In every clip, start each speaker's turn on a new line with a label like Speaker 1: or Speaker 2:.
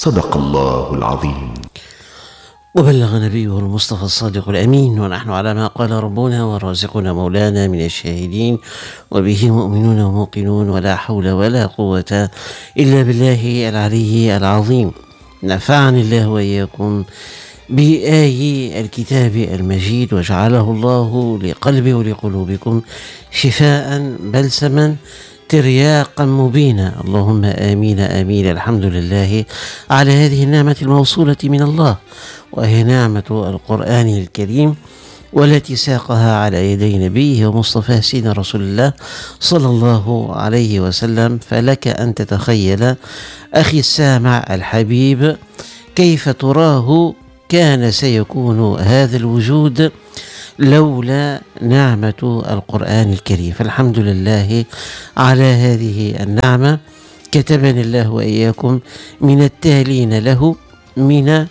Speaker 1: صدق الله العظيم.
Speaker 2: وبلغ نبيه المصطفى الصادق الأمين، ونحن على ما قال ربنا ورازقنا مولانا من الشاهدين وبه مؤمنون وموقنون، ولا حول ولا قوة إلا بالله العلي العظيم. نفعني الله وإياكم بآي الكتاب المجيد، وجعله الله لقلبي ولقلوبكم شفاء بلسما ترياقا مبينا، اللهم آمين آمين. الحمد لله على هذه النعمة الموصولة من الله، وهي نعمة القرآن الكريم، والتي ساقها على يدي نبيه ومصطفاه سيدنا رسول الله صلى الله عليه وسلم. فلك أن تتخيل أخي السامع الحبيب كيف تراه كان سيكون هذا الوجود لولا نعمة القرآن الكريم. فالحمد لله على هذه النعمة. كتبني الله وإياكم من التالين له، من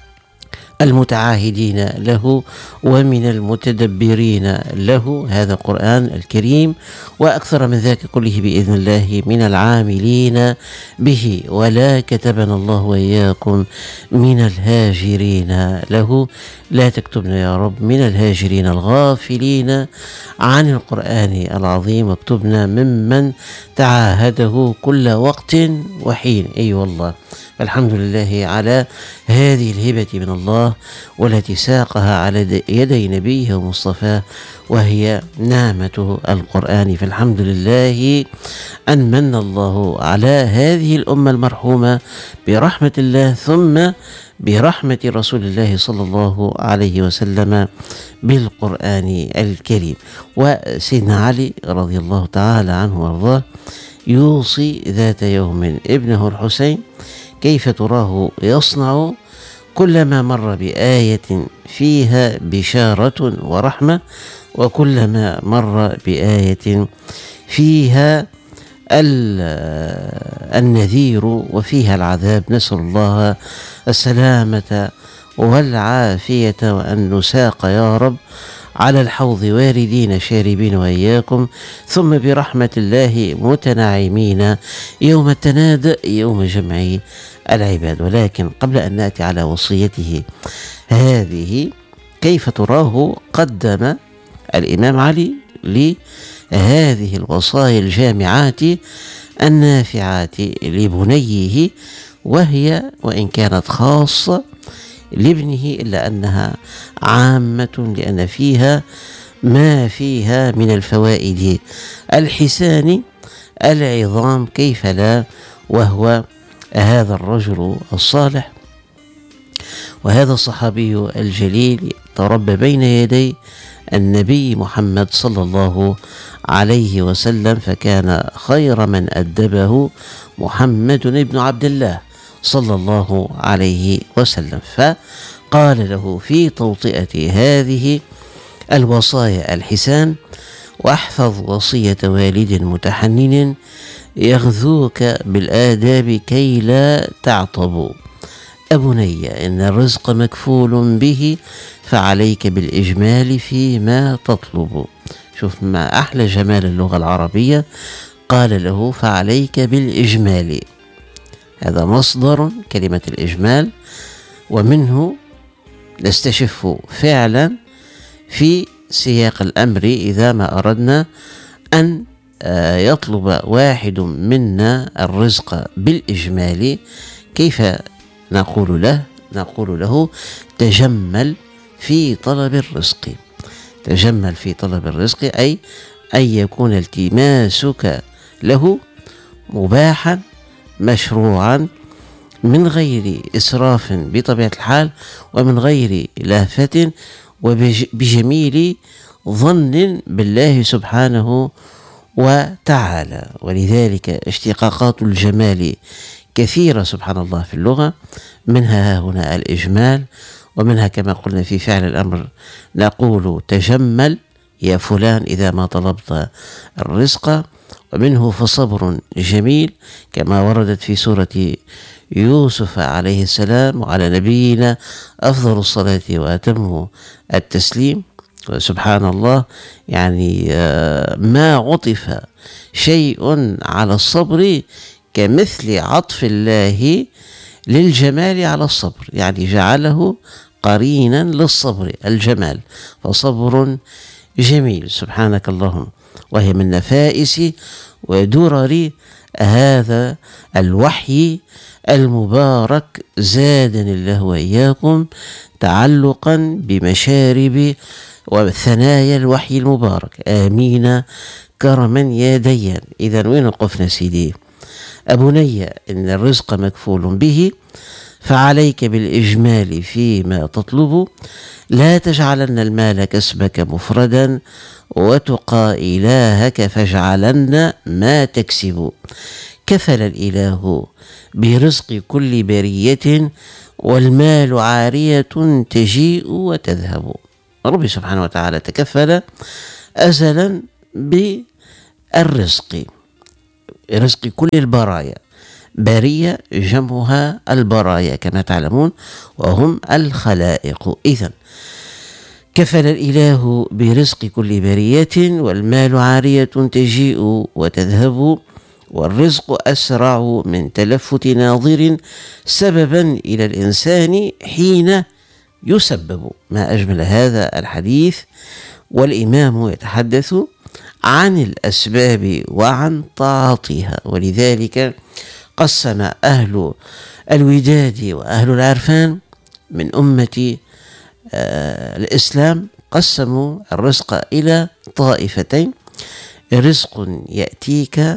Speaker 2: المتعاهدين له، ومن المتدبرين له هذا القرآن الكريم، وأكثر من ذلك كله بإذن الله من العاملين به. ولا كتبنا الله وإياكم من الهاجرين له، لا تكتبنا يا رب من الهاجرين الغافلين عن القرآن العظيم، واكتبنا ممن تعاهده كل وقت وحين. أي والله، فالحمد لله على هذه الهبة من الله، والتي ساقها على يدي نبيه ومصطفاه، وهي نعمة القرآن. فالحمد لله أن من الله على هذه الأمة المرحومة برحمة الله، ثم برحمة رسول الله صلى الله عليه وسلم بالقرآن الكريم. وسيدنا علي رضي الله تعالى عنه وارضاه يوصي ذات يوم ابنه الحسين كيف تراه يصنع كلما مر بآية فيها بشارة ورحمة، وكلما مر بآية فيها النذير وفيها العذاب. نسأل الله السلامة والعافية، وأن نساق يا رب على الحوض واردين شاربين وإياكم، ثم برحمة الله متنعمين يوم التناد، يوم جمع العباد. ولكن قبل أن نأتي على وصيته هذه، كيف تراه قدم الإمام علي لهذه الوصايا الجامعات النافعات لبنيه، وهي وإن كانت خاصة لابنه إلا أنها عامة، لأن فيها ما فيها من الفوائد الحسان العظام، كيف لا، وهو هذا الرجل الصالح وهذا الصحابي الجليل تربى بين يدي النبي محمد صلى الله عليه وسلم، فكان خير من أدبه محمد بن عبد الله صلى الله عليه وسلم. فقال له في توطئة هذه الوصايا الحسان: واحفظ وصية والد متحنن يغذوك بالآداب كي لا تعطب. أبني إن الرزق مكفول به، فعليك بالإجمال فيما تطلب. شوف ما أحلى جمال اللغة العربية، قال له فعليك بالإجمال، هذا مصدر كلمة الإجمال، ومنه نستشف فعلا في سياق الأمر إذا ما أردنا أن يطلب واحد منا الرزق بالإجمال. كيف نقول له؟ نقول له تجمل في طلب الرزق. تجمل في طلب الرزق أي أن يكون التماسك له مباحا مشروعا، من غير إسراف بطبيعة الحال، ومن غير لافة، وبجميل ظن بالله سبحانه وتعالى. ولذلك اشتقاقات الجمال كثيرة سبحان الله في اللغة، منها هنا الإجمال، ومنها كما قلنا في فعل الأمر نقول تجمل يا فلان إذا ما طلبت الرزق، ومنه فصبر جميل كما وردت في سورة يوسف عليه السلام، وعلى نبينا أفضل الصلاة وأتم التسليم. سبحان الله، يعني ما عطف شيء على الصبر كمثل عطف الله للجمال على الصبر، يعني جعله قرينا للصبر، الجمال، فصبر جميل سبحانك اللهم. وهي من نفائس ودرر هذا الوحي المبارك، زادني الله وإياكم تعلقا بمشارب وثنايا الوحي المبارك، آمين كرما يا ديان. إذا وين وقفنا سيدي؟ أبني إن الرزق مكفول به، فعليك بالإجمال فيما تطلب، لا تجعلن المال كسبك مفردا، وتقى إلهك فاجعلن ما تكسب. كفل الإله برزق كل برية، والمال عارية تجيء وتذهب. ربي سبحانه وتعالى تكفل أزلا بالرزق، رزق كل البرايا. برية جمعها البرايا كما تعلمون، وهم الخلائق. إذن كفل الإله برزق كل برية، والمال عارية تجيء وتذهب، والرزق أسرع من تلفت ناظر، سببا إلى الإنسان حين يسبب. ما أجمل هذا الحديث، والإمام يتحدث عن الأسباب وعن تعاطيها. ولذلك قسم أهل الوداد وأهل العرفان من أمة الإسلام، قسموا الرزق إلى طائفتين: رزق يأتيك،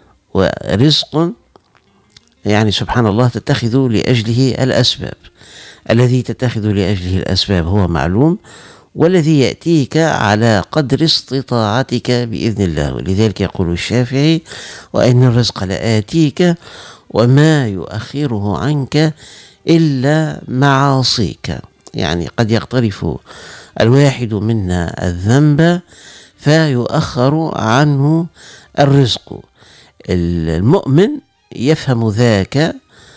Speaker 2: ورزق يعني سبحان الله تتخذ لأجله الأسباب. الذي تتخذ لأجله الأسباب هو معلوم، والذي يأتيك على قدر استطاعتك بإذن الله. ولذلك يقول الشافعي: وإن الرزق لآتيك وما يؤخره عنك إلا معاصيك. يعني قد يقترف الواحد منا الذنب فيؤخر عنه الرزق. المؤمن يفهم ذاك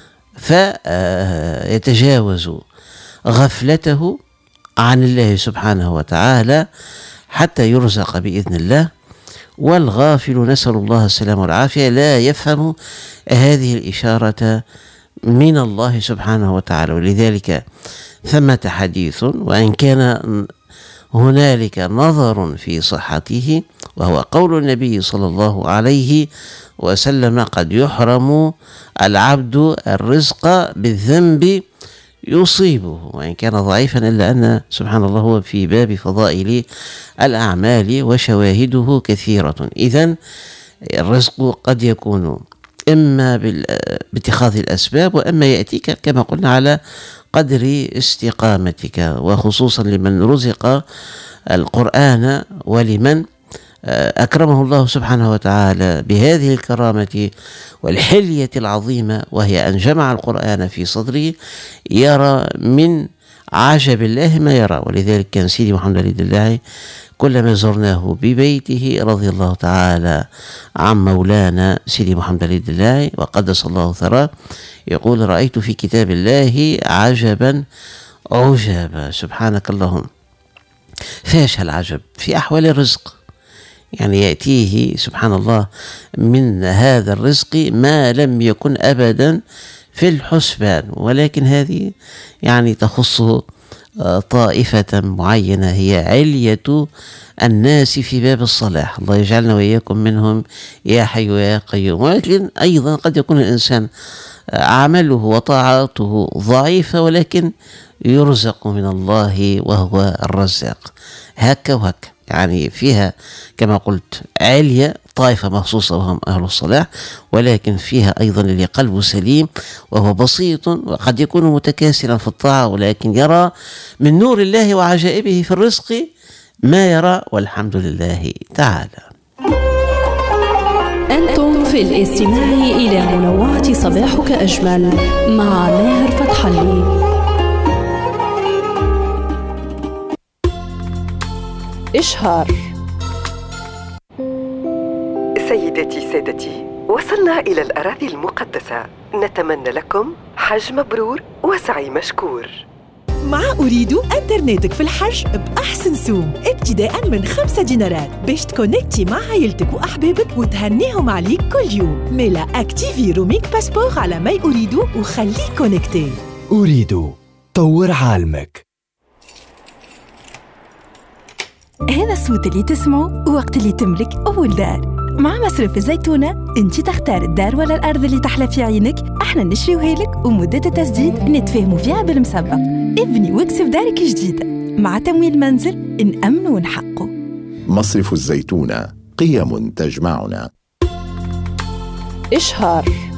Speaker 2: فيتجاوز غفلته عن الله سبحانه وتعالى حتى يرزق بإذن الله. والغافل نسأل الله السلامة والعافية لا يفهم هذه الإشارة من الله سبحانه وتعالى. ولذلك ثمة حديث، وإن كان هنالك نظر في صحته، وهو قول النبي صلى الله عليه وسلم: قد يحرم العبد الرزق بالذنب يصيبه. وإن كان ضعيفا إلا أن سبحان الله هو في باب فضائل الأعمال وشواهده كثيرة. إذن الرزق قد يكون إما باتخاذ الأسباب، وإما يأتيك كما قلنا على قدر استقامتك، وخصوصا لمن رزق القرآن ولمن أكرمه الله سبحانه وتعالى بهذه الكرامة والحلية العظيمة، وهي أن جمع القرآن في صدره، يرى من عجب الله ما يرى. ولذلك كان سيدي محمد وليد الله كلما زرناه ببيته رضي الله تعالى عن مولانا سيدي محمد وليد الله وقدس الله ثراه، يقول: رأيت في كتاب الله عجبا عجابا. سبحانك اللهم. فاش العجب؟ في أحوال الرزق، يعني يأتيه سبحان الله من هذا الرزق ما لم يكن أبدا في الحسبان، ولكن هذه يعني تخص طائفة معينة، هي علية الناس في باب الصلاح. الله يجعلنا وإياكم منهم يا حي يا قيوم. ولكن أيضا قد يكون الإنسان عمله وطاعته ضعيفة، ولكن يرزق من الله وهو الرزاق. هكا وهكا، يعني فيها كما قلت علية طائفة مخصوصة وهم أهل الصلاح، ولكن فيها أيضا اللي قلبه سليم وهو بسيط، وقد يكون متكاسلا في الطاعة، ولكن يرى من نور الله وعجائبه في الرزق ما يرى، والحمد لله تعالى.
Speaker 3: أنتم في الاستماع إلى منوعة صباحك أجمل مع ماهر فتح الله. إشهار.
Speaker 4: سيدتي سادتي، وصلنا إلى الأراضي المقدسة، نتمنى لكم حج مبرور وسعي مشكور.
Speaker 5: مع أريد أنترنتك في الحج بأحسن سوم ابتداء من 5 دينارات باش تكونكتي مع عائلتك وأحبابك وتهنيهم عليك كل يوم. ميلا أكتيفي رومينج باسبور على ماي أريد وخليك كونكتي.
Speaker 6: أريد طور عالمك.
Speaker 7: هذا الصوت اللي تسمعه وقت اللي تملك أول دار. مع مصرف الزيتونة انت تختار الدار ولا الأرض اللي تحلى في عينك، احنا نشريوها لك ومدة التسديد نتفاهموا فيها بالمسبق. ابني واكسب دارك جديدة مع تمويل منزل نأمن ونحقه.
Speaker 1: مصرف الزيتونة، قيم تجمعنا.
Speaker 3: إشهار.